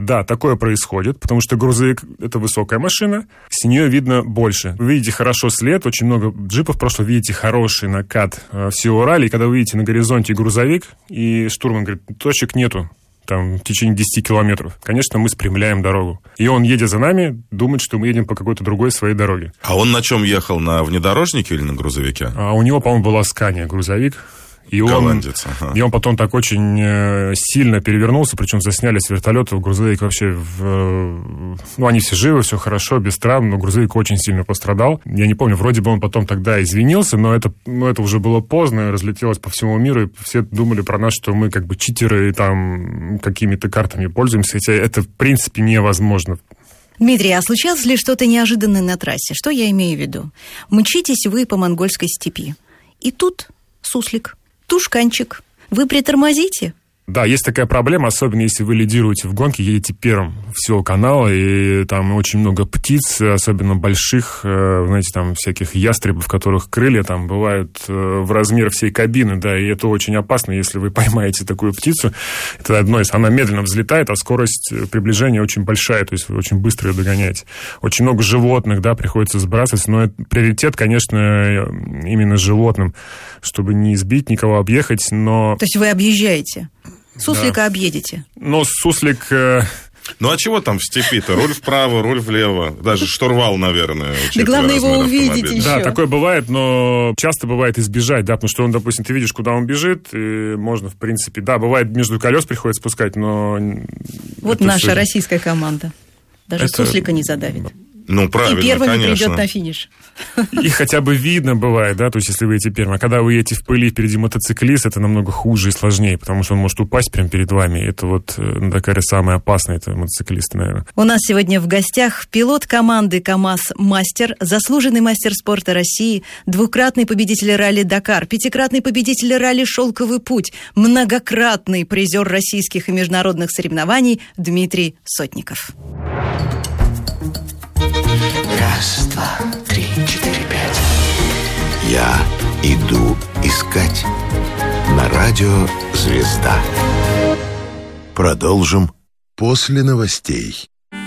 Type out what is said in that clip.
Да, такое происходит, потому что грузовик – это высокая машина, с нее видно больше. Вы видите хорошо след, очень много джипов прошло, видите хороший накат всего ралли, и когда вы видите на горизонте грузовик, и штурман говорит, точек нету, там, в течение 10 километров. Конечно, мы спрямляем дорогу. И он, едя за нами, думает, что мы едем по какой-то другой своей дороге. А он на чем ехал? На внедорожнике или на грузовике? У него, по-моему, была Scania грузовик. Голландец. И он потом так очень сильно перевернулся, причем засняли с вертолета, грузовик вообще... они все живы, все хорошо, без травм, но грузовик очень сильно пострадал. Я не помню, вроде бы он потом тогда извинился, но это уже было поздно, разлетелось по всему миру, и все думали про нас, что мы как бы читеры и там какими-то картами пользуемся, хотя это в принципе невозможно. Дмитрий, а случалось ли что-то неожиданное на трассе? Что я имею в виду? Мчитесь вы по монгольской степи, и тут суслик, тушканчик. Вы притормозите? Да, есть такая проблема, особенно если вы лидируете в гонке, едете первым всего канала, и там очень много птиц, особенно больших, знаете, там всяких ястребов, которых крылья там бывают в размер всей кабины, да, и это очень опасно, если вы поймаете такую птицу. Это одно из... Она медленно взлетает, а скорость приближения очень большая, то есть вы очень быстро ее догоняете. Очень много животных, да, приходится сбрасывать, но приоритет, конечно, именно животным, чтобы не сбить, никого объехать, но... То есть вы объезжаете? Суслика объедете? Ну, суслик... Ну, а чего там в степи-то? Руль вправо, руль влево. Даже штурвал, наверное. Да главное его увидеть еще. Да, такое бывает, но часто бывает избежать, да, потому что он, допустим, ты видишь, куда он бежит, и можно, в принципе... Да, бывает, между колес приходится спускать, но... Вот наша российская команда. Даже суслика не задавит. Ну, правильно, и первыми конечно. придет на финиш. И хотя бы видно бывает, да, то есть если вы едете первым. А когда вы едете в пыли впереди мотоциклист, это намного хуже и сложнее, потому что он может упасть прямо перед вами. Это вот такая самая опасная, это мотоциклист, наверное. У нас сегодня в гостях пилот команды КамАЗ-Мастер, заслуженный мастер спорта России, двукратный победитель ралли Дакар, пятикратный победитель ралли Шелковый путь, многократный призер российских и международных соревнований Дмитрий Сотников. Раз, два, три, четыре, пять. Я иду искать. На радио «Звезда». Продолжим после новостей.